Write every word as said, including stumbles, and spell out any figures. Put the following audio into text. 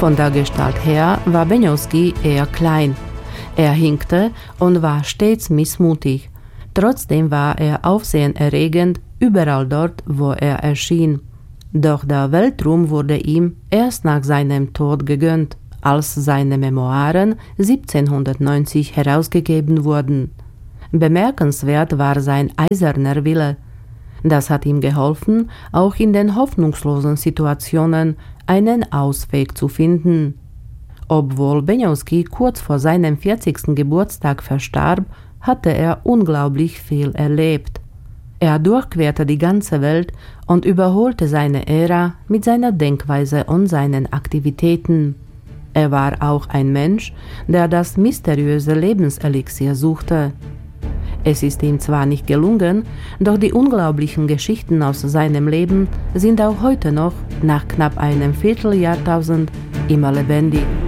Von der Gestalt her war Benioski eher klein. Er hinkte und war stets missmutig. Trotzdem war er aufsehenerregend überall dort, wo er erschien. Doch der Weltruhm wurde ihm erst nach seinem Tod gegönnt, als seine Memoiren siebzehnhundertneunzig herausgegeben wurden. Bemerkenswert war sein eiserner Wille. Das hat ihm geholfen, auch in den hoffnungslosen Situationen einen Ausweg zu finden. Obwohl Benioski kurz vor seinem vierzigsten Geburtstag verstarb, hatte er unglaublich viel erlebt. Er durchquerte die ganze Welt und überholte seine Ära mit seiner Denkweise und seinen Aktivitäten. Er war auch ein Mensch, der das mysteriöse Lebenselixier suchte. Es ist ihm zwar nicht gelungen, doch die unglaublichen Geschichten aus seinem Leben sind auch heute noch, nach knapp einem Vierteljahrtausend, immer lebendig.